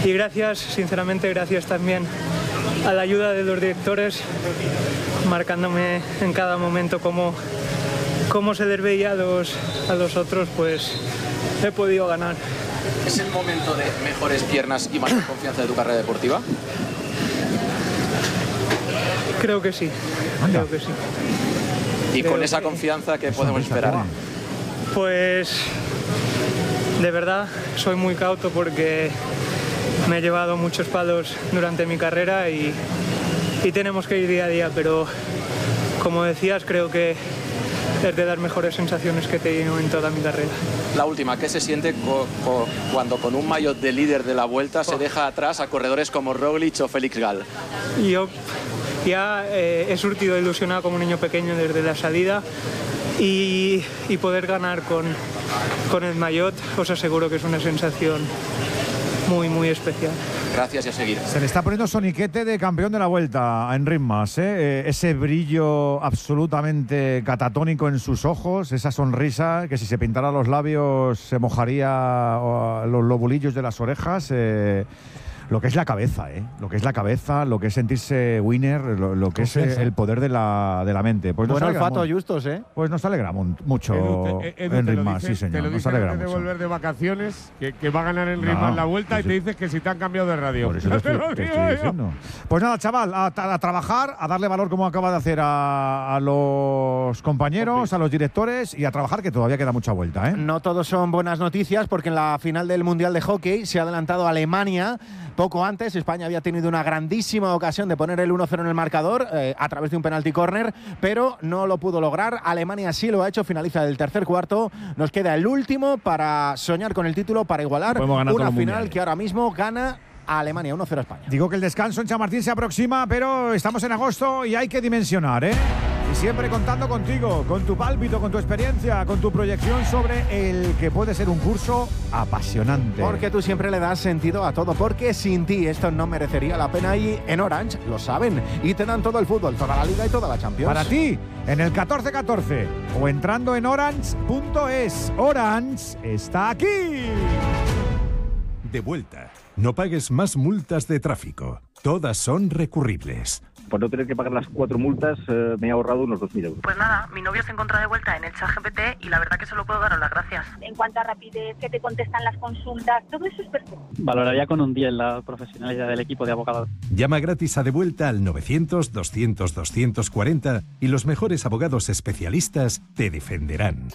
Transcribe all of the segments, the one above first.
Y gracias, sinceramente, gracias también a la ayuda de los directores, marcándome en cada momento cómo se les veía a los otros, pues he podido ganar. ¿Es el momento de mejores piernas y mayor confianza de tu carrera deportiva? Creo que sí, creo que sí. Y con esa confianza, ¿qué podemos esperar? Pues de verdad soy muy cauto porque me he llevado muchos palos durante mi carrera y tenemos que ir día a día, pero como decías, creo que es de las mejores sensaciones que he tenido en toda mi carrera. La última, ¿qué se siente cuando con un maillot de líder de la Vuelta se deja atrás a corredores como Roglic o Félix Gal? Yo ya he surtido ilusionado como un niño pequeño desde la salida y poder ganar con el maillot os aseguro que es una sensación muy, muy especial. Gracias y a seguir. Se le está poniendo soniquete de campeón de la Vuelta a Enric Mas, ese brillo absolutamente catatónico en sus ojos, esa sonrisa que si se pintara los labios se mojaría los lobulillos de las orejas. Lo que es la cabeza, lo que es la cabeza, lo que es sentirse winner, lo que es el poder de la mente. Pues buen olfato, Justos, Pues nos alegramos mucho, Enric Mas, sí señor. Te lo dice antes de volver de vacaciones, que va a ganar Enric Mas la Vuelta y te dices que si te han cambiado de radio. Por eso te estoy diciendo. Pues nada, chaval, a trabajar, a darle valor como acaba de hacer a los compañeros, a los directores y a trabajar, que todavía queda mucha vuelta. No todos son buenas noticias porque en la final del Mundial de Hockey se ha adelantado Alemania. Poco antes, España había tenido una grandísima ocasión de poner el 1-0 en el marcador a través de un penalti córner, pero no lo pudo lograr. Alemania sí lo ha hecho, finaliza el tercer cuarto. Nos queda el último para soñar con el título, para igualar una final que ahora mismo gana a Alemania, 1-0 a España. Digo que el descanso en Chamartín se aproxima, pero estamos en agosto y hay que dimensionar, Y siempre contando contigo, con tu pálpito, con tu experiencia, con tu proyección sobre el que puede ser un curso apasionante. Porque tú siempre le das sentido a todo, porque sin ti esto no merecería la pena y en Orange lo saben y te dan todo el fútbol, toda la Liga y toda la Champions. Para ti, en el 1414 o entrando en orange.es. Orange está aquí. De vuelta. No pagues más multas de tráfico. Todas son recurribles. Por no tener que pagar las 4 multas, me he ahorrado unos 2.000 euros. Pues nada, mi novio se encuentra de vuelta en el ChatGPT y la verdad que solo puedo daros las gracias. En cuanto a rapidez, que te contestan las consultas, todo eso es perfecto. Valoraría con un 10 la profesionalidad del equipo de abogados. Llama gratis a De Vuelta al 900-200-240 y los mejores abogados especialistas te defenderán.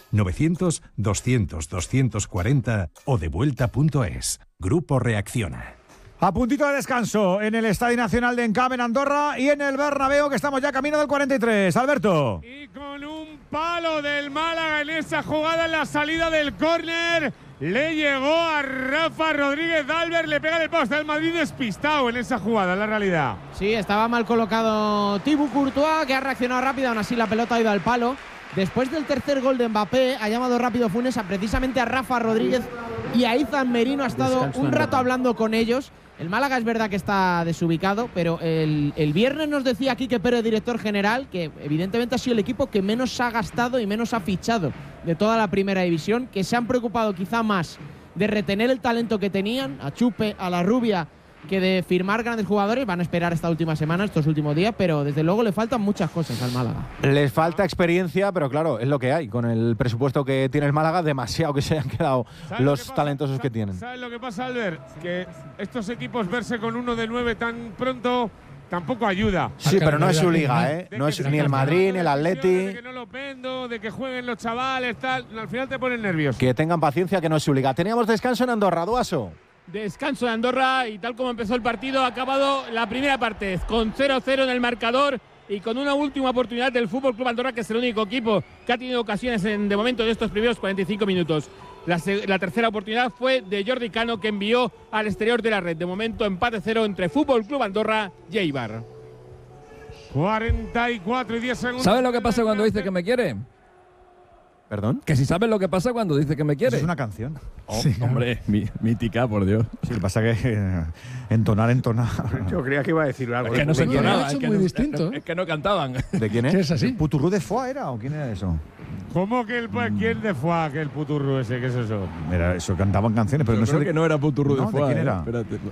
900-200-240 o devuelta.es. Grupo Reacciona. A puntito de descanso en el Estadio Nacional de Encamp en Andorra y en el Bernabéu, que estamos ya camino del 43. Alberto. Y con un palo del Málaga en esa jugada en la salida del córner, le llegó a Rafa Rodríguez Albert, le pega en el poste del Madrid despistado en esa jugada, en la realidad. Sí, estaba mal colocado Thibaut Courtois, que ha reaccionado rápido, aún así la pelota ha ido al palo. Después del tercer gol de Mbappé, ha llamado rápido Funes precisamente a Rafa Rodríguez y a Izan Merino. Ha estado un rato hablando con ellos. El Málaga es verdad que está desubicado, pero el viernes nos decía Quique Pérez, director general, que evidentemente ha sido el equipo que menos ha gastado y menos ha fichado de toda la primera división, que se han preocupado quizá más de retener el talento que tenían, a Chupe, a La Rubia, que de firmar grandes jugadores. Van a esperar esta última semana, estos últimos días, pero desde luego le faltan muchas cosas al Málaga. Les falta experiencia, pero claro, es lo que hay. Con el presupuesto que tiene el Málaga, demasiado que se hayan quedado los talentosos que tienen. ¿Sabes lo que pasa, Albert? Que estos equipos verse con uno de 9 tan pronto tampoco ayuda. Sí, pero no es su liga, No es ni el Madrid, ni el Atleti. De que no lo vendo, de que jueguen los chavales, tal. Al final te ponen nervioso. Que tengan paciencia, que no es su liga. Teníamos descanso en Andorra, Duaso. Descanso de Andorra y tal como empezó el partido, ha acabado la primera parte con 0-0 en el marcador y con una última oportunidad del Fútbol Club Andorra, que es el único equipo que ha tenido ocasiones de momento de estos primeros 45 minutos. La tercera oportunidad fue de Jordi Cano, que envió al exterior de la red. De momento empate 0 entre Fútbol Club Andorra y Eibar. 44 y 10 segundos. ¿Sabes lo que pasa cuando dice que me quiere? ¿Perdón? Que si sabes lo que pasa cuando dice que me quiere. Es una canción. Sí, hombre, mítica, por Dios. Sí, pasa que entonar. Yo creía que iba a decir algo. Es que no se entonaba. Es muy distinto. Es que no cantaban. ¿De quién es? ¿Qué es así? ¿El Puturru de Foix era o quién era eso? ¿Cómo que quién de Foix, que el puturro ese? ¿Qué es eso? Era eso, cantaban canciones, pero no sé. Creo que no era Puturru de Foix. ¿De quién era? Espérate.